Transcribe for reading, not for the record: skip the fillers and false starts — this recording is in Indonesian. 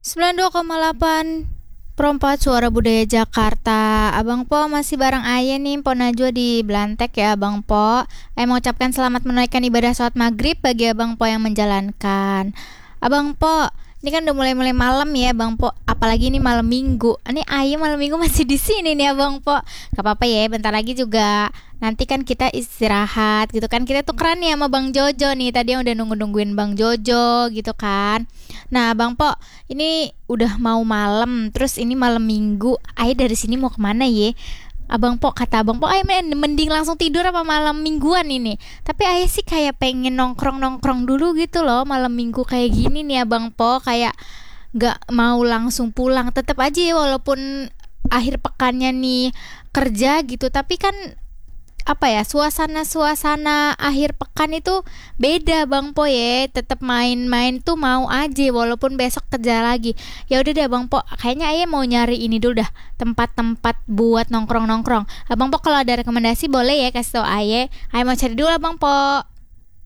92,8 Perempat Suara Budaya Jakarta. Abang Po masih bareng Aye nih, Po Najwa di Blantek ya Abang Po. Aye mengucapkan selamat menunaikan ibadah sholat maghrib bagi Abang Po yang menjalankan. Abang Po, ini kan udah mulai-mulai malam ya Abang Po. Apalagi ini malam minggu. Ini Aye malam minggu masih di sini nih Abang Po. Gak apa-apa ya, bentar lagi juga nanti kan kita istirahat gitu kan. Kita tukeran nih sama Bang Jojo nih. Tadi yang udah nungguin Bang Jojo gitu kan. Nah Bang Po, ini udah mau malam, terus ini malam minggu. Ayo dari sini mau kemana ye? Abang Po, kata Abang Po, ayo mending langsung tidur apa malam mingguan ini. Tapi Ayo sih kayak pengen nongkrong-nongkrong dulu gitu loh malam minggu kayak gini nih Abang Po. Kayak gak mau langsung pulang. Tetap aja ya, walaupun akhir pekannya nih kerja gitu. Tapi kan apa ya, suasana akhir pekan itu beda Bang Po ya. Tetap main-main tuh mau aja walaupun besok kerja lagi. Ya udah deh Bang Po, kayaknya Ayah mau nyari ini dulu dah, tempat-tempat buat nongkrong-nongkrong. Abang Po kalau ada rekomendasi boleh ya kasih tau Ayah. Ayah mau cari dulu lah Bang Po.